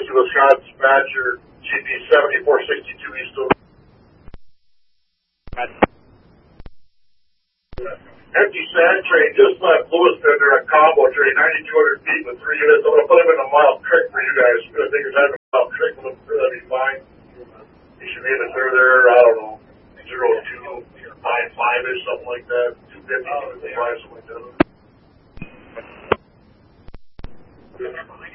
Milwaukee, Wisconsin, Badger, GP 7462 East of empty sand train just left Lewiston. They're a combo train, 9,200 feet with 3 units. I'm going to put them in a Mile Creek for you guys. I think you're driving a Mile Creek, that'd be fine. You should be in the third there, I don't know, 0295-ish, something like that. 250, 255, something like that.